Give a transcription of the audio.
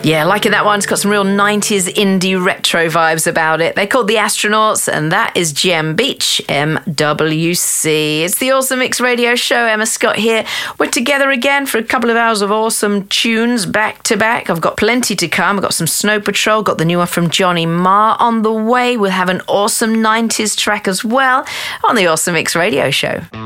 Yeah, liking that one. It's got some real 90s indie retro vibes about it. They're called The Astronauts, and that is Gem Beach, MWC. It's the Awesome Mix Radio Show. Emma Scott here. We're together again for a couple of hours of awesome tunes back to back. I've got plenty to come. I've got some Snow Patrol, got the new one from Johnny Marr on the way. We'll have an awesome 90s track as well on the Awesome Mix Radio Show.